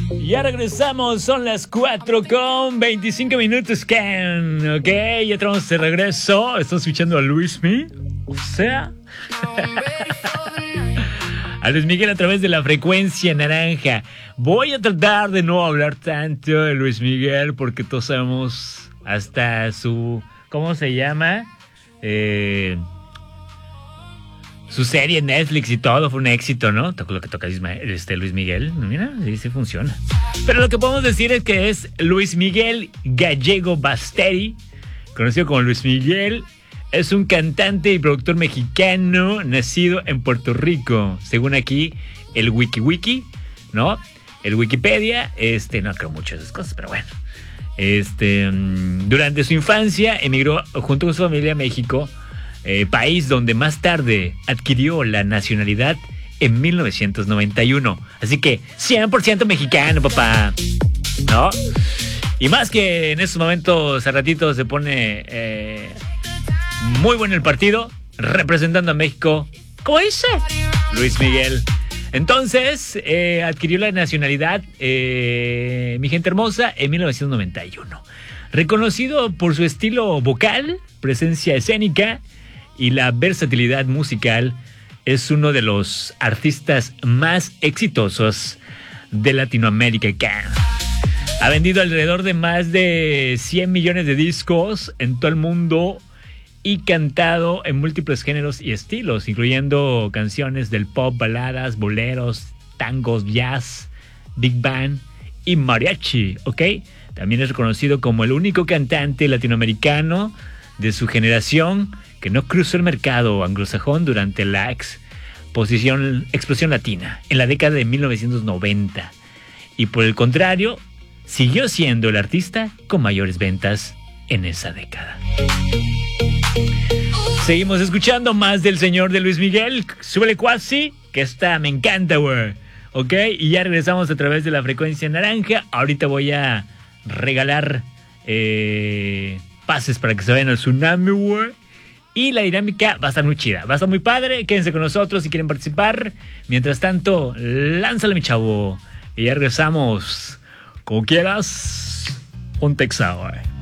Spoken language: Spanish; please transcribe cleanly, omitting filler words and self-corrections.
Ya regresamos, son las 4:25 Ken. Ok, ya estamos de regreso. Estamos escuchando a Luismi. O sea, a Luis Miguel a través de la frecuencia naranja. Voy a tratar de no hablar tanto de Luis Miguel porque todos sabemos hasta su... ¿Cómo se llama? Su serie en Netflix y todo fue un éxito, ¿no? Lo que toca Luis Miguel. Mira, sí funciona. Pero lo que podemos decir es que es Luis Miguel Gallego Basteri, conocido como Luis Miguel. Es un cantante y productor mexicano nacido en Puerto Rico. Según aquí, el Wiki, ¿no? El Wikipedia, no creo mucho de esas cosas, pero bueno. Durante su infancia emigró junto con su familia a México, país donde más tarde adquirió la nacionalidad en 1991. Así que 100% mexicano, papá, ¿no? Y más que en estos momentos, a ratito se pone muy bueno el partido, representando a México, ¿cómo dice? Luis Miguel. Entonces, adquirió la nacionalidad, mi gente hermosa, en 1991. Reconocido por su estilo vocal, presencia escénica y la versatilidad musical, es uno de los artistas más exitosos de Latinoamérica. Ha vendido alrededor de más de 100 millones de discos en todo el mundo y cantado en múltiples géneros y estilos, incluyendo canciones del pop, baladas, boleros, tangos, jazz, big band y mariachi, ¿ok? También es reconocido como el único cantante latinoamericano de su generación que no cruzó el mercado anglosajón durante la explosión latina en la década de 1990. Y por el contrario, siguió siendo el artista con mayores ventas en esa década. Seguimos escuchando más del señor de Luis Miguel. Súbele cuasi, que esta me encanta, güey. Ok, y ya regresamos a través de la frecuencia naranja. Ahorita voy a regalar pases para que se vayan al tsunami, güey. Y la dinámica va a estar muy chida, va a estar muy padre. Quédense con nosotros si quieren participar. Mientras tanto, lánzale, mi chavo. Y ya regresamos. Como quieras, un Texas, güey.